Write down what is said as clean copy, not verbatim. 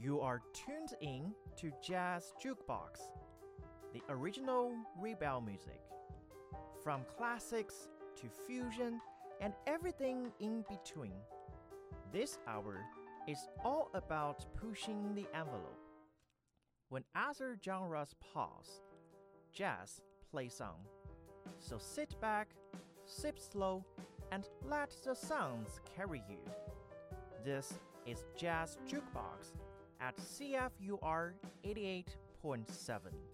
You are tuned in to Jazz Jukebox, the original rebel music. From classics to fusion and everything in between. This hour is all about pushing the envelope. When other genres pause, jazz plays on. So sit back, sip slow, and let the sounds carry you. This is Jazz Jukebox at CFUR 88.7.